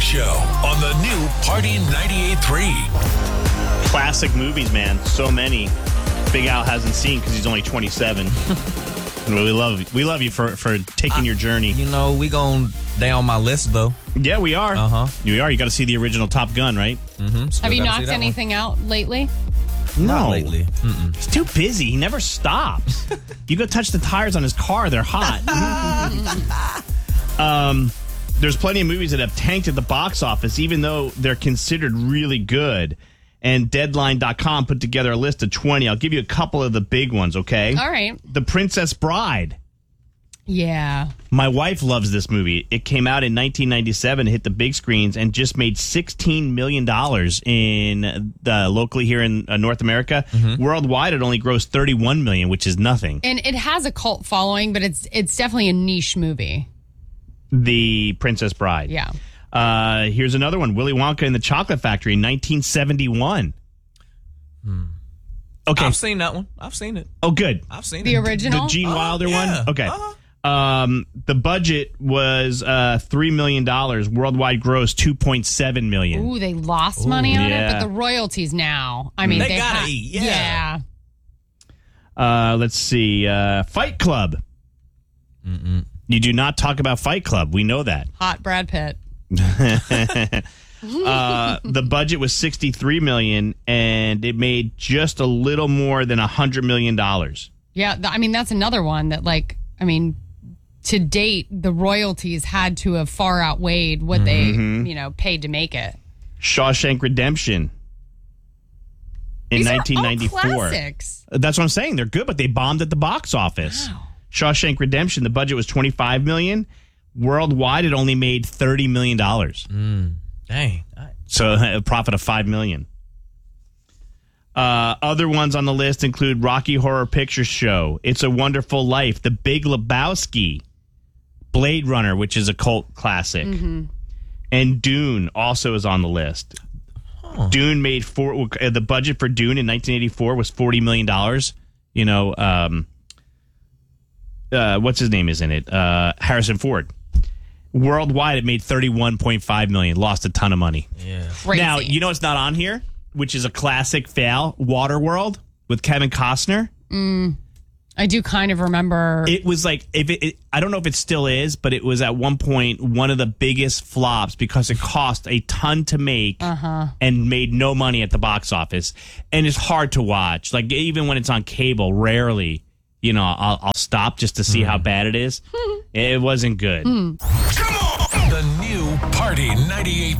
Show on the new Party 98.3. Classic movies, man. So many. Big Al hasn't seen because he's only 27. We love you for taking your journey. You know, they on my list, though. Yeah, we are. Uh-huh. We are. You got to see the original Top Gun, right? Mm-hmm. Have you knocked anything out lately? Not lately. Mm-mm. He's too busy. He never stops. You go touch the tires on his car. They're hot. There's plenty of movies that have tanked at the box office, even though they're considered really good. And Deadline.com put together a list of 20. I'll give you a couple of the big ones, okay? All right. The Princess Bride. Yeah. My wife loves this movie. It came out in 1997, hit the big screens, and just made $16 million in locally here in North America. Mm-hmm. Worldwide, it only grossed $31 million, which is nothing. And it has a cult following, but it's definitely a niche movie. The Princess Bride. Yeah. Here's another one. Willy Wonka and the Chocolate Factory in 1971. Okay. I've seen that one. I've seen it. Oh, good. I've seen the it. original? The Gene Wilder yeah. one? Okay. The budget was $3 million. Worldwide gross $2.7 million. Ooh, they lost money on yeah. it, but the royalties now. I mean, they gotta eat. Yeah. Let's see. Fight Club. Mm-mm. You do not talk about Fight Club. We know that. Hot Brad Pitt. The budget was $63 million, and it made just a little more than $100 million. Yeah, I mean, that's another one that, to date, the royalties had to have far outweighed what they, paid to make it. Shawshank Redemption in These 1994. Are all classics. That's what I'm saying. They're good, but they bombed at the box office. Wow. Shawshank Redemption, the budget was $25 million. Worldwide, it only made $30 million. Dang. So a profit of $5 million. Other ones on the list include Rocky Horror Picture Show, It's a Wonderful Life, The Big Lebowski, Blade Runner, which is a cult classic, and Dune also is on the list. Huh. Dune made the budget for Dune in 1984 was $40 million. You know, what's his name is in it? Harrison Ford. Worldwide, it made $31.5 million. Lost a ton of money. Yeah. Crazy. Now, you know it's not on here, which is a classic fail, Waterworld with Kevin Costner. I do kind of remember. It was like, I don't know if it still is, but it was at one point one of the biggest flops because it cost a ton to make and made no money at the box office. And it's hard to watch. Like, even when it's on cable, rarely, I'll stop just to see how bad it is. It wasn't good. Come on! The new Party 98.3.